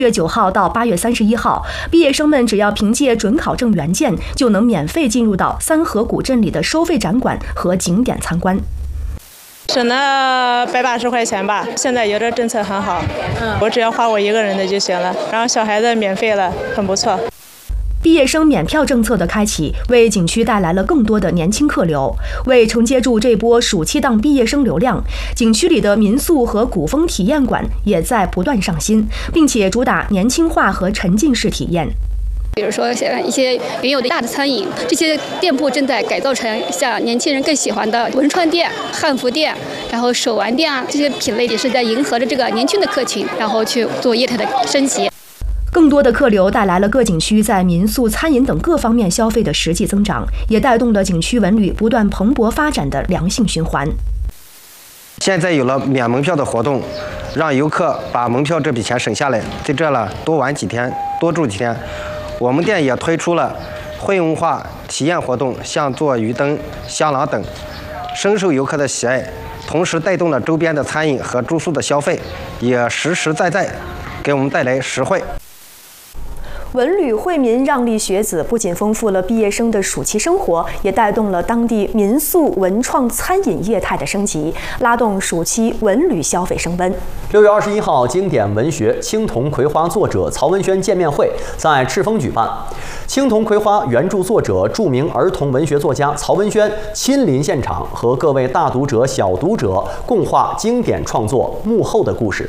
月9号到8月31号，毕业生们只要凭借准考证原件，就能免费进入到三河古镇里的收费展馆和景点参观。 省了180块钱吧，现在有的政策很好，我只要花我一个人的就行了，然后小孩子免费了，很不错。 毕业生免票政策的开启，为景区带来了更多的年轻客流。为承接住这波暑期档毕业生流量，景区里的民宿和古风体验馆也在不断上新，并且主打年轻化和沉浸式体验。 比如说像一些原有的大的餐饮，这些店铺正在改造成像年轻人更喜欢的文创店、汉服店，然后手玩店啊，这些品类也是在迎合着这个年轻的客群，然后去做业态的升级。 更多的客流带来了各景区在民宿、餐饮等各方面消费的实际增长，也带动了景区文旅不断蓬勃发展的良性循环。 现在有了免门票的活动，让游客把门票这笔钱省下来，在这了多玩几天，多住几天。我们店也推出了会文化体验活动，像做鱼灯、香囊等，深受游客的喜爱，同时带动了周边的餐饮和住宿的消费，也实实在在给我们带来实惠。 文旅惠民让利学子，不仅丰富了毕业生的暑期生活，也带动了当地民宿、文创、餐饮业态的升级，拉动暑期文旅消费升温。 6月21号，经典文学《青铜葵花》作者曹文轩见面会在赤峰举办。《青铜葵花》原著作者、著名儿童文学作家曹文轩亲临现场，和各位大读者、小读者共话经典创作幕后的故事。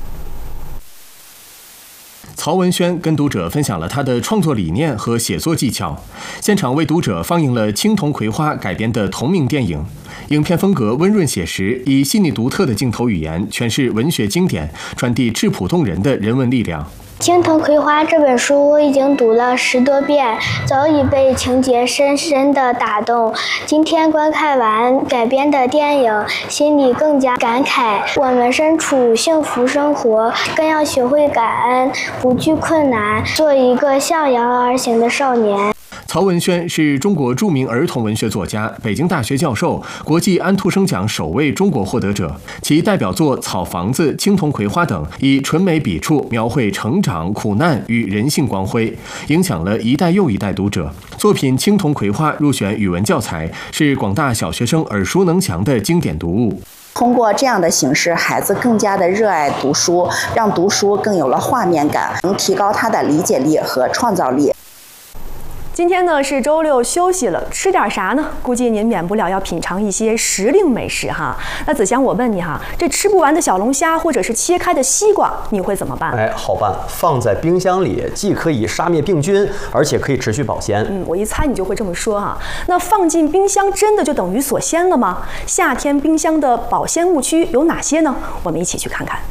曹文轩跟读者分享了他的创作理念和写作技巧，现场为读者放映了《青铜葵花》改编的同名电影。影片风格温润写实，以细腻独特的镜头语言诠释文学经典，传递质朴动人的人文力量。 《青铜葵花》这本书我已经读了10多遍，早已被情节深深地打动。今天观看完改编的电影，心里更加感慨。我们身处幸福生活，更要学会感恩，不惧困难，做一个向阳而行的少年。 曹文轩是中国著名儿童文学作家，北京大学教授，国际安徒生奖首位中国获得者。其代表作《草房子》《青铜葵花》等，以纯美笔触描绘成长、苦难与人性光辉，影响了一代又一代读者。作品《青铜葵花》入选语文教材，是广大小学生耳熟能详的经典读物。 通过这样的形式，孩子更加的热爱读书，让读书更有了画面感，能提高他的理解力和创造力。 今天呢是周六休息了，吃点啥呢？估计您免不了要品尝一些时令美食哈。那子祥，我问你哈，这吃不完的小龙虾或者是切开的西瓜，你会怎么办？ 好办，放在冰箱里，既可以杀灭病菌，而且可以持续保鲜。 我一猜你就会这么说哈。那放进冰箱真的就等于锁鲜了吗？夏天冰箱的保鲜误区有哪些呢？我们一起去看看。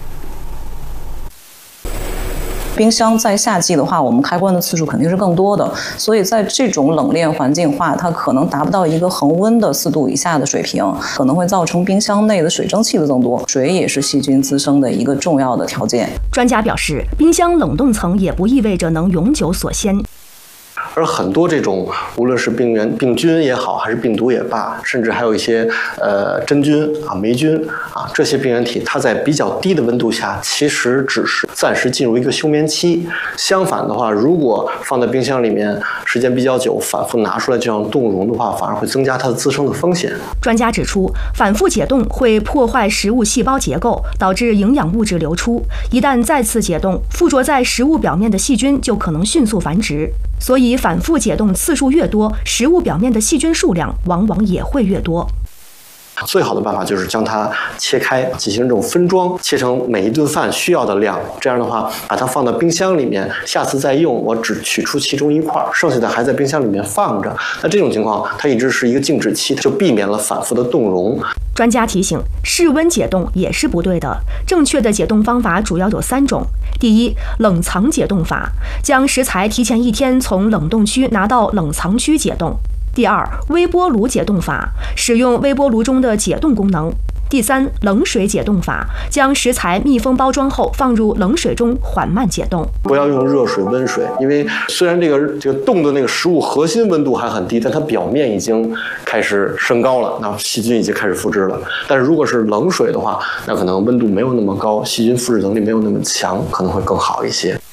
冰箱在夏季的话，我们开关的次数肯定是更多的，所以在这种冷链环境下，它可能达不到一个恒温的4度以下的水平，可能会造成冰箱内的水蒸气的增多。水也是细菌滋生的一个重要的条件。 专家表示，冰箱冷冻层也不意味着能永久锁鲜。 而很多这种无论是病菌也好，还是病毒也罢，甚至还有一些真菌啊、霉菌啊，这些病原体，它在比较低的温度下，其实只是暂时进入一个休眠期。相反的话，如果放在冰箱里面时间比较久，反复拿出来这样冻溶的话，反而会增加它的滋生的风险。 专家指出，反复解冻会破坏食物细胞结构，导致营养物质流出。一旦再次解冻，附着在食物表面的细菌就可能迅速繁殖。所以反复解冻次数越多，食物表面的细菌数量往往也会越多。 最好的办法就是将它切开，进行这种分装，切成每一顿饭需要的量。这样的话，把它放到冰箱里面，下次再用，我只取出其中一块，剩下的还在冰箱里面放着。那这种情况，它一直是一个静止期，就避免了反复的冻溶。 专家提醒，室温解冻也是不对的。正确的解冻方法主要有3种。第一，冷藏解冻法，将食材提前1天从冷冻区拿到冷藏区解冻。第二，微波炉解冻法，使用微波炉中的解冻功能。第三，冷水解冻法，将食材密封包装后放入冷水中缓慢解冻。 不要用热水、温水，因为虽然这个冻的那个食物核心温度还很低，但它表面已经开始升高了，那细菌已经开始复制了。但是如果是冷水的话，那可能温度没有那么高，细菌复制能力没有那么强，可能会更好一些。